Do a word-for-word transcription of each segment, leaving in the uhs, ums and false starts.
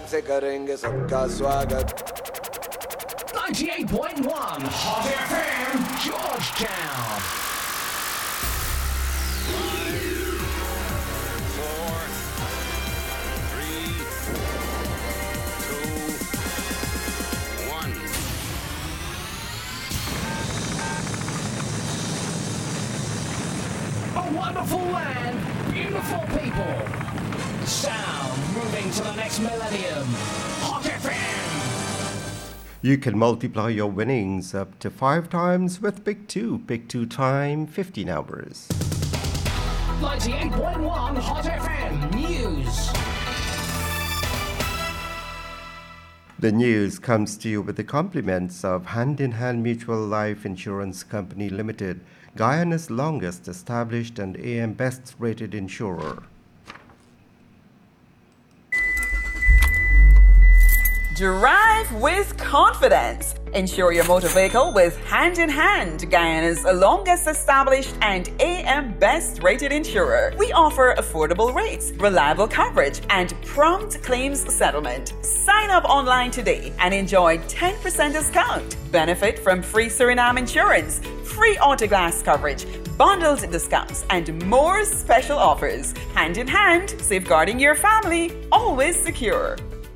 से करेंगे सबका स्वागत ninety-eight point one Hot F M, Georgetown. A wonderful land, beautiful people. Sound moving to the next millennium. Hot F M. You can multiply your winnings up to five times with Pick two. Pick two time, fifteen hours. ninety-eight point one Hot F M News. The news comes to you with the compliments of Hand in Hand Mutual Life Insurance Company Limited, Guyana's longest established and A M best rated insurer. Drive with confidence. Insure your motor vehicle with Hand in Hand, Guyana's longest established and A M best rated insurer. We offer affordable rates, reliable coverage, and prompt claims settlement. Sign up online today and enjoy ten percent discount. Benefit from free Suriname insurance, free autoglass coverage, bundled discounts, and more special offers. Hand in Hand, safeguarding your family, always secure.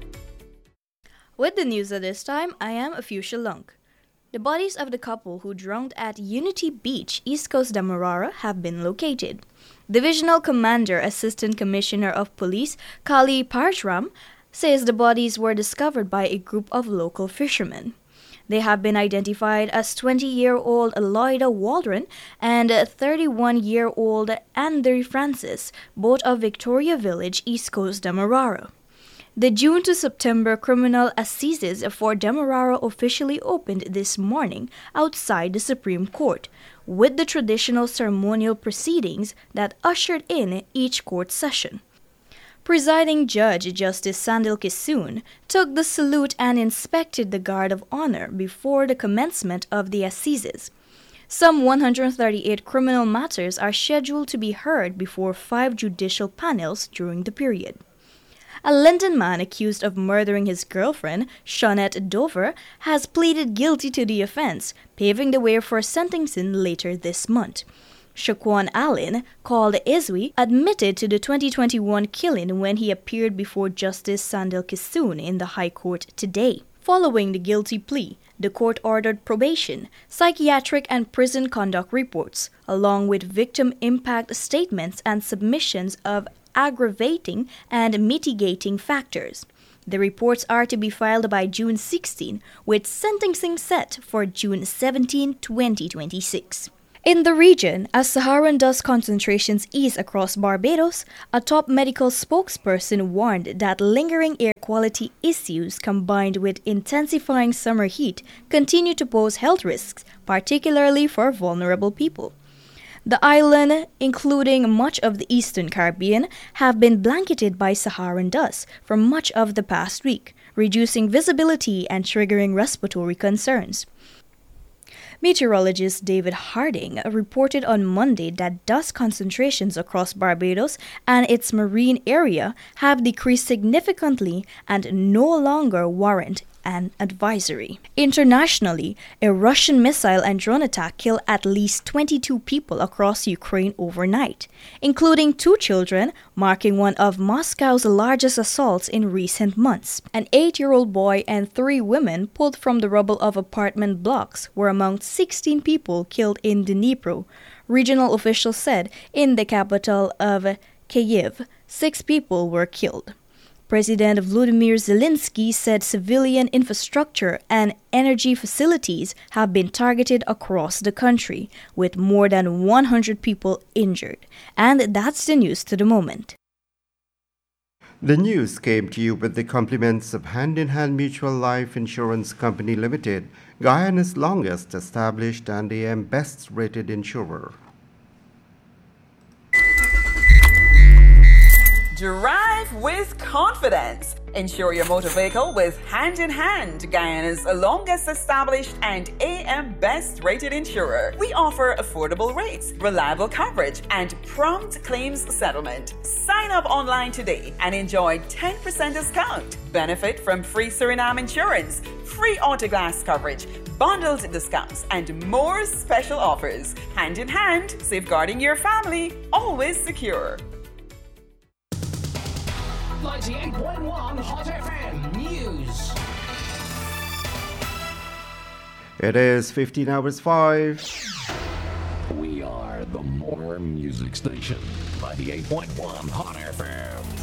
With the news at this time, I am Afusha Lunk. The bodies of the couple who drowned at Unity Beach, East Coast Demerara, have been located. Divisional Commander Assistant Commissioner of Police Kali Parjram says the bodies were discovered by a group of local fishermen. They have been identified as twenty-year-old Lloyda Waldron and thirty-one-year-old Andre Francis, both of Victoria Village, East Coast Demerara. The June to September criminal assizes for Demerara officially opened this morning outside the Supreme Court, with the traditional ceremonial proceedings that ushered in each court session. Presiding Judge Justice Sandil Kisoon took the salute and inspected the guard of honor before the commencement of the assizes. Some one hundred thirty-eight criminal matters are scheduled to be heard before five judicial panels during the period. A London man accused of murdering his girlfriend, Shawnette Dover, has pleaded guilty to the offense, paving the way for sentencing later this month. Shaquan Allen, called Izwi, admitted to the twenty twenty-one killing when he appeared before Justice Sandil Kisoon in the High Court today. Following the guilty plea, the court ordered probation, psychiatric and prison conduct reports, along with victim impact statements and submissions of aggravating and mitigating factors. The reports are to be filed by June sixteenth, with sentencing set for June seventeenth, twenty twenty-six. In the region, as Saharan dust concentrations ease across Barbados, a top medical spokesperson warned that lingering air quality issues combined with intensifying summer heat continue to pose health risks, particularly for vulnerable people. The island, including much of the Eastern Caribbean, have been blanketed by Saharan dust for much of the past week, reducing visibility and triggering respiratory concerns. Meteorologist David Harding reported on Monday that dust concentrations across Barbados and its marine area have decreased significantly and no longer warrant an advisory. Internationally, a Russian missile and drone attack killed at least twenty-two people across Ukraine overnight, including two children, marking one of Moscow's largest assaults in recent months. An eight-year-old boy and three women pulled from the rubble of apartment blocks were among sixteen people killed in Dnipro, regional officials said. In the capital of Kyiv, six people were killed. President Volodymyr Zelensky said civilian infrastructure and energy facilities have been targeted across the country, with more than one hundred people injured. And that's the news to the moment. The news came to you with the compliments of Hand in Hand Mutual Life Insurance Company Limited, Guyana's longest established and A M best rated insurer. Drive with confidence. Insure your motor vehicle with Hand in Hand, Guyana's longest established and A M best rated insurer. We offer affordable rates, reliable coverage, and prompt claims settlement. Sign up online today and enjoy ten percent discount. Benefit from free Suriname insurance, free autoglass coverage, bundled discounts, and more special offers. Hand in Hand, safeguarding your family, always secure. ninety-eight point one Hot F M News. It is fifteen hours five. We are the More Music Station, ninety-eight point one Hot F M.